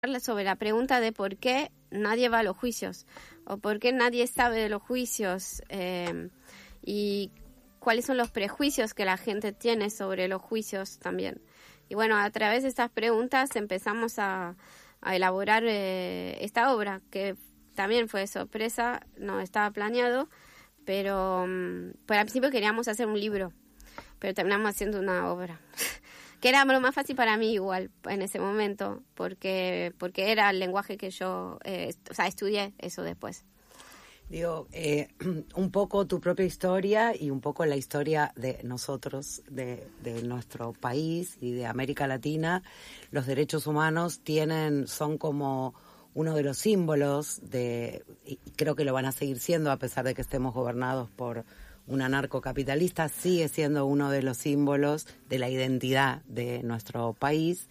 sobre la pregunta de por qué nadie va a los juicios o por qué nadie sabe de los juicios y cuáles son los prejuicios que la gente tiene sobre los juicios también. Y bueno, a través de estas preguntas empezamos a elaborar esta obra, que también fue sorpresa, no estaba planeado, pero al principio queríamos hacer un libro, pero terminamos haciendo una obra. Que era lo más fácil para mí igual en ese momento, porque era el lenguaje que yo, estudié eso después. Digo, un poco tu propia historia y un poco la historia de nosotros, de nuestro país y de América Latina. Los derechos humanos son como uno de los símbolos y creo que lo van a seguir siendo a pesar de que estemos gobernados por un anarcocapitalista, sigue siendo uno de los símbolos de la identidad de nuestro país.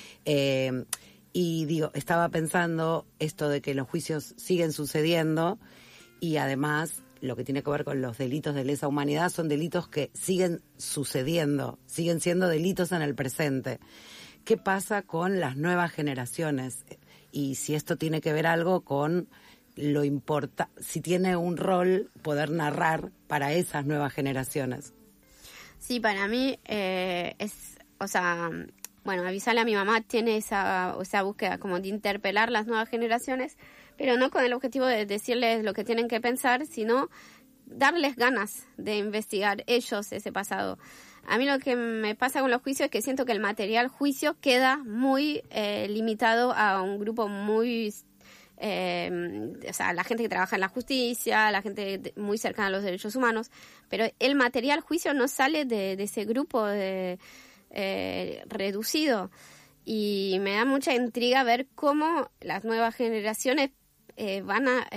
Y digo, estaba pensando esto de que los juicios siguen sucediendo y además lo que tiene que ver con los delitos de lesa humanidad son delitos que siguen sucediendo, siguen siendo delitos en el presente. ¿Qué pasa con las nuevas generaciones? Y si esto tiene que ver algo con si tiene un rol poder narrar para esas nuevas generaciones. Sí, para mí avisarle a mi mamá tiene esa búsqueda como de interpelar las nuevas generaciones, pero no con el objetivo de decirles lo que tienen que pensar, sino darles ganas de investigar ellos ese pasado. A mí lo que me pasa con los juicios es que siento que el material juicio queda muy limitado a un grupo muy... la gente que trabaja en la justicia, la gente muy cercana a los derechos humanos, pero el material juicio no sale de ese grupo reducido, y me da mucha intriga ver cómo las nuevas generaciones van a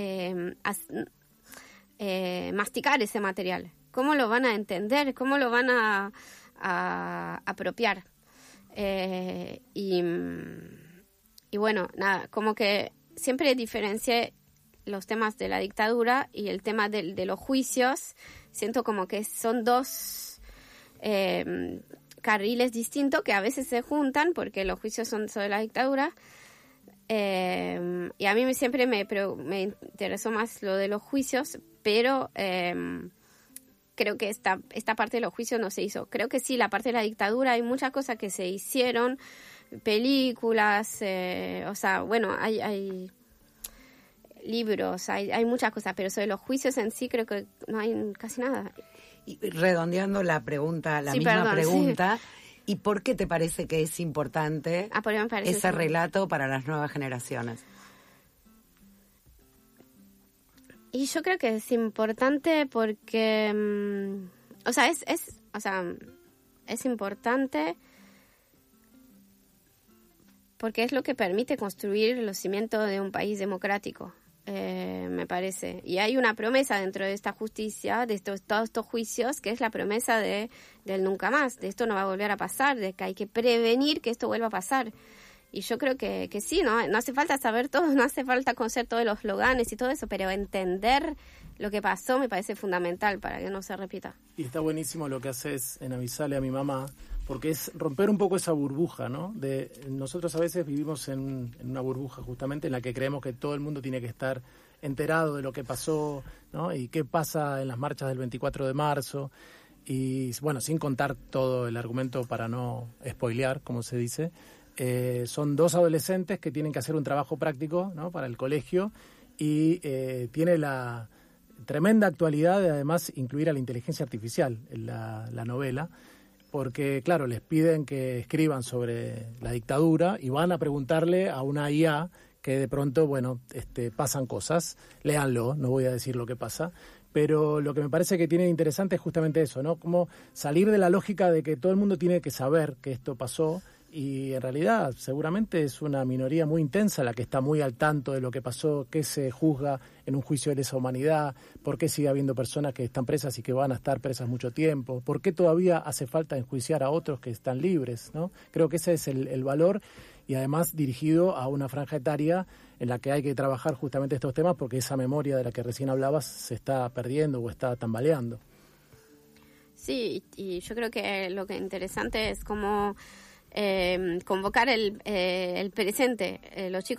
masticar ese material, cómo lo van a entender, cómo lo van a apropiar, y bueno, nada, como que siempre diferencié los temas de la dictadura y el tema de los juicios. Siento como que son dos carriles distintos que a veces se juntan porque los juicios son sobre la dictadura. Y a mí siempre me interesó más lo de los juicios, pero creo que esta parte de los juicios no se hizo. Creo que sí, la parte de la dictadura hay muchas cosas que se hicieron, películas, hay libros, hay muchas cosas, pero sobre los juicios en sí creo que no hay casi nada. Y redondeando la pregunta, misma pregunta, sí. ¿Y por qué te parece que es importante ese relato para las nuevas generaciones? Y yo creo que es importante porque, es importante porque es lo que permite construir los cimientos de un país democrático, me parece. Y hay una promesa dentro de esta justicia, de todos estos juicios, que es la promesa del nunca más, de esto no va a volver a pasar, de que hay que prevenir que esto vuelva a pasar. Y yo creo que sí, ¿no? No hace falta saber todo, no hace falta conocer todos los sloganes y todo eso, pero entender lo que pasó me parece fundamental para que no se repita. Y está buenísimo lo que haces en avisarle a mi mamá, porque es romper un poco esa burbuja, ¿no? Nosotros a veces vivimos en una burbuja justamente en la que creemos que todo el mundo tiene que estar enterado de lo que pasó, ¿no? Y qué pasa en las marchas del 24 de marzo. Y bueno, sin contar todo el argumento para no spoilear, como se dice, son dos adolescentes que tienen que hacer un trabajo práctico, ¿no? Para el colegio, y tiene la tremenda actualidad de además incluir a la inteligencia artificial en la novela, porque claro, les piden que escriban sobre la dictadura y van a preguntarle a una IA que de pronto, pasan cosas, léanlo, no voy a decir lo que pasa, pero lo que me parece que tiene de interesante es justamente eso, ¿no? Como salir de la lógica de que todo el mundo tiene que saber que esto pasó, y en realidad seguramente es una minoría muy intensa la que está muy al tanto de lo que pasó, qué se juzga en un juicio de lesa humanidad, por qué sigue habiendo personas que están presas y que van a estar presas mucho tiempo, por qué todavía hace falta enjuiciar a otros que están libres, ¿no? Creo que ese es el valor, y además dirigido a una franja etaria en la que hay que trabajar justamente estos temas, porque esa memoria de la que recién hablabas se está perdiendo o está tambaleando. Sí, y yo creo que lo que es interesante es cómo convocar el presente. Los chicos